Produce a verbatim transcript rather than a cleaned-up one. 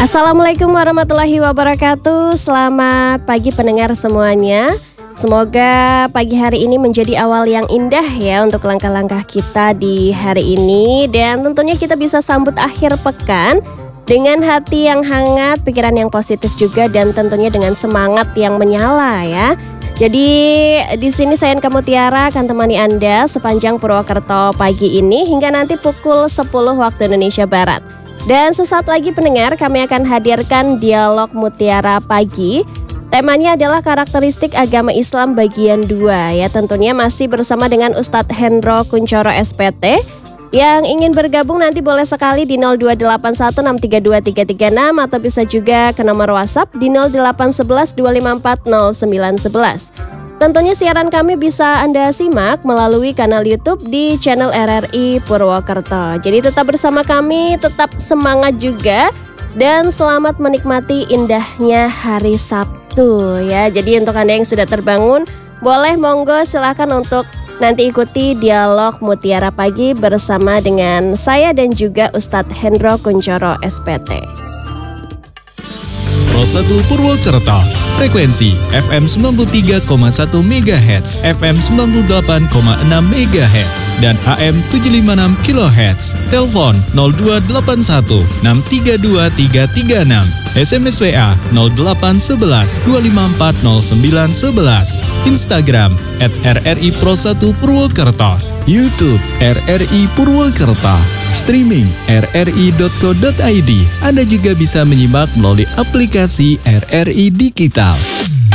Assalamualaikum warahmatullahi wabarakatuh. Selamat pagi pendengar semuanya. Semoga pagi hari ini menjadi awal yang indah ya untuk langkah-langkah kita di hari ini. Dan tentunya kita bisa sambut akhir pekan dengan hati yang hangat, pikiran yang positif juga, dan tentunya dengan semangat yang menyala ya. Jadi di sini saya Anka Mutiara akan temani Anda sepanjang Purwokerto pagi ini hingga nanti pukul sepuluh waktu Indonesia Barat. Dan sesaat lagi pendengar, kami akan hadirkan Dialog Mutiara Pagi. Temanya adalah karakteristik agama Islam bagian dua ya. Tentunya masih bersama dengan Ustadz Hendro Kuncoro S P T. Yang ingin bergabung nanti boleh sekali di nol dua delapan satu enam tiga dua tiga tiga enam atau bisa juga ke nomor WhatsApp di nol delapan satu satu dua lima empat nol sembilan satu satu. Tentunya siaran kami bisa Anda simak melalui kanal YouTube di channel R R I Purwokerto. Jadi tetap bersama kami, tetap semangat juga, dan selamat menikmati indahnya hari Sabtu ya. Jadi untuk Anda yang sudah terbangun, boleh monggo silakan untuk nanti ikuti Dialog Mutiara Pagi bersama dengan saya dan juga Ustadz Hendro Kuncoro S P T. Pro satu Purwokerto, frekuensi F M sembilan puluh tiga koma satu megahertz, F M sembilan puluh delapan koma enam megahertz, dan A M tujuh lima enam kilohertz. Telepon nol dua delapan satu enam tiga dua tiga tiga enam, S M S W A nol delapan satu satu dua lima empat nol sembilan satu satu, Instagram at R R I Pro satu Purwokerto, YouTube R R I Purwokerto, streaming r r i dot co dot i d. Anda juga bisa menyimak melalui aplikasi R R I Digital.